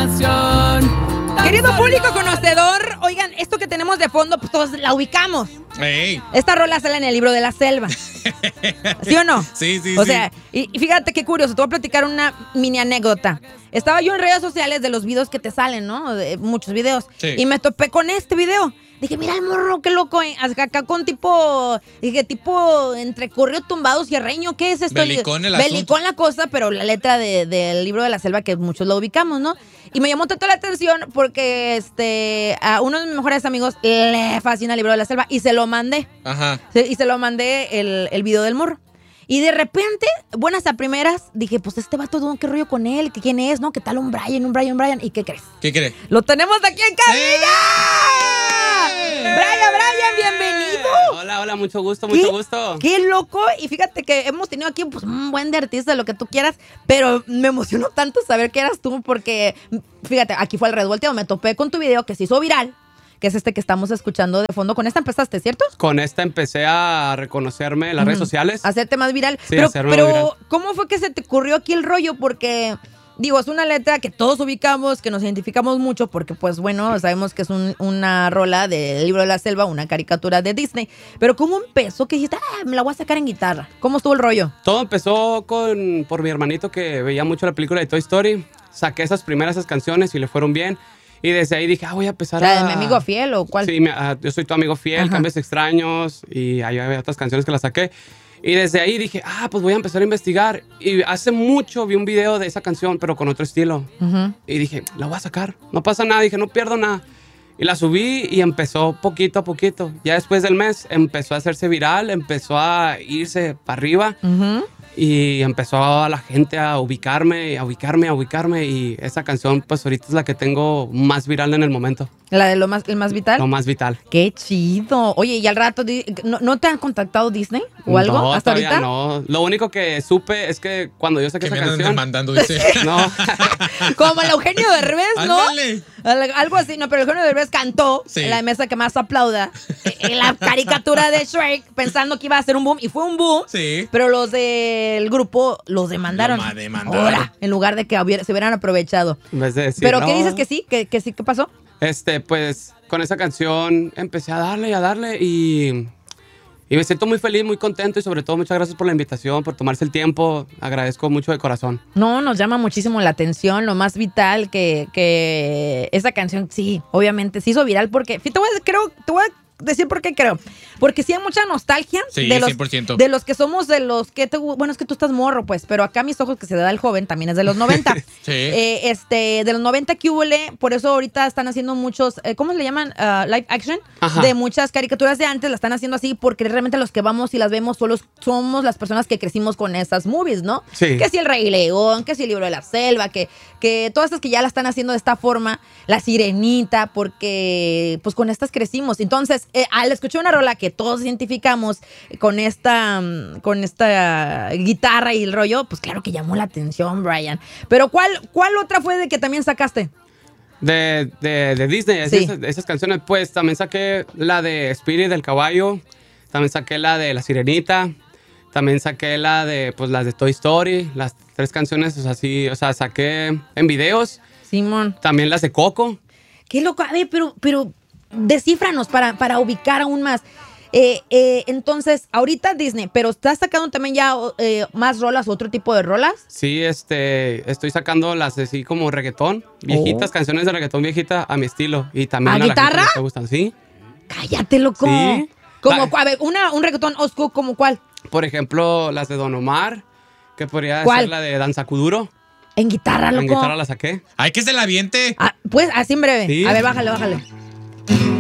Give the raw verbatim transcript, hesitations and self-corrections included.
imaginación. Querido público conocedor, oigan, esto que tenemos de fondo, pues todos la ubicamos. Ey. Esta rola sale en el libro de la selva. ¿Sí o no? Sí, sí, o sí. sea, y, y fíjate qué curioso, te voy a platicar una mini anécdota. Estaba yo en redes sociales de los videos que te salen, ¿no? De muchos videos. Sí. Y me topé con este video. Dije, mira el morro, qué loco. ¿eh? Acá con tipo, dije, tipo entre corrido tumbado, cierreño, ¿qué es esto? Belicón el Belicón la cosa, pero la letra de, del libro de la selva que muchos lo ubicamos, ¿no? Y me llamó tanto la atención porque este a uno de mis mejores amigos le fascina el libro de la selva y se lo mandé. Ajá. Y se lo mandé el, el video del morro. Y de repente, buenas a primeras, dije, pues este vato, ¿qué rollo con él? ¿Qué, ¿Quién es? ¿No? ¿Qué tal un Brian, un Brian, un Brian? ¿Y qué crees? ¿Qué cree? ¡Lo tenemos aquí en cabina! ¡Eh! Brian, Brian, bienvenido. Hola, hola, mucho gusto, mucho ¿Qué? gusto. Qué loco. Y fíjate que hemos tenido aquí pues, un buen de artistas, lo que tú quieras, pero me emocionó tanto saber que eras tú porque, fíjate, aquí fue al revuelteo, me topé con tu video que se hizo viral, que es este que estamos escuchando de fondo. Con esta empezaste, ¿cierto? Con esta empecé a reconocerme en las Ujú. redes sociales. Hacerte más viral. Sí, pero, hacerme pero más viral. ¿cómo fue que se te ocurrió aquí el rollo? Porque, digo, es una letra que todos ubicamos, que nos identificamos mucho, porque, pues, bueno, sabemos que es un- una rola del libro de la selva, una caricatura de Disney. Pero ¿cómo empezó? Que dijiste, ah, me la voy a sacar en guitarra. ¿Cómo estuvo el rollo? Todo empezó con por mi hermanito que veía mucho la película de Toy Story. Saqué esas primeras esas canciones y le fueron bien. Y desde ahí dije, ah, voy a empezar ¿La a... de mi amigo fiel o cuál? Sí, me- ah, yo soy tu amigo fiel, Ajá. Cambios extraños, y ahí había otras canciones que las saqué. Y desde ahí dije, ah, pues voy a empezar a investigar. Y hace mucho vi un video de esa canción, pero con otro estilo. Ujú. Y dije, la voy a sacar, no pasa nada, dije, no pierdo nada. Y la subí y empezó poquito a poquito. Ya después del mes empezó a hacerse viral, empezó a irse para arriba. Ujú. Y empezó a la gente a ubicarme, a ubicarme, a ubicarme. Y esa canción, pues ahorita es la que tengo más viral en el momento. ¿La de lo más, el más vital? Lo más vital. Qué chido. Oye, y al rato, di- ¿no, no te han contactado Disney o algo No, hasta todavía ahorita? no. Lo único que supe es que cuando yo saqué Que me esa andan canción... demandando, dice. No, Como el Eugenio Derbez, ¿no? Ándale. Al- Algo así, no, pero Eugenio Derbez cantó Sí. en la mesa que más aplauda eh, en la caricatura de Shrek pensando que iba a ser un boom y fue un boom. Sí. Pero los del grupo los demandaron. Lo ma- demandaron. Ahora, en lugar de que hubiera- se hubieran aprovechado. en vez de decir, pero ¿qué no. dices que sí? ¿Que, que sí? ¿Qué pasó? Este, pues, con esa canción empecé a darle y a darle y, y me siento muy feliz, muy contento y sobre todo muchas gracias por la invitación, por tomarse el tiempo. Agradezco mucho de corazón. No, nos llama muchísimo la atención, lo más vital que, que esa canción, sí, obviamente se hizo viral porque, te voy a, creo, te voy a decir por qué creo. Porque sí hay mucha nostalgia Sí, de los, cien por ciento. de los que somos de los que te, bueno, es que tú estás morro, pues, pero acá mis ojos que se da el joven también es de los noventa. Sí. Eh, este, de los noventa que hubo, por eso ahorita están haciendo muchos, eh, ¿cómo se le llaman? Ah, live action. Ajá. De muchas caricaturas de antes, la están haciendo así porque realmente los que vamos y las vemos solo somos las personas que crecimos con esas movies, ¿no? Sí. Que si el Rey León, que si el Libro de la Selva, que, que todas estas que ya la están haciendo de esta forma, la Sirenita, porque pues con estas crecimos. Entonces, eh, al escuchar una rola que todos identificamos con esta, mm, con esta guitarra y el rollo, pues claro que llamó la atención, Brian. Pero ¿cuál, cuál otra fue de que también sacaste? De, de, de Disney, Sí. esas, esas canciones, pues también saqué la de Spirit del caballo, también saqué la de La Sirenita, también saqué la de, pues las de Toy Story, las tres canciones, o sea, sí, o sea, saqué en videos, Simón. también las de Coco. Qué loco. A ver, pero, pero descífranos para, para ubicar aún más. Eh, eh, entonces, ahorita Disney, pero ¿estás sacando también ya eh, más rolas, otro tipo de rolas? Sí, este, estoy sacando las así como reggaetón, viejitas, Oh. canciones de reggaetón viejita a mi estilo. Y también ¿A a, la gente guitarra? les gustan, ¿sí? Cállate, loco. Sí. Como, Va- a ver, una, un reggaetón oscuro, ¿como cuál? Por ejemplo, las de Don Omar, que podría ¿Cuál? ser la de Danza Kuduro. En guitarra, loco. En guitarra la saqué. Ay, que se la aviente. Ah, pues, así en breve. Sí. A ver, bájale, bájale.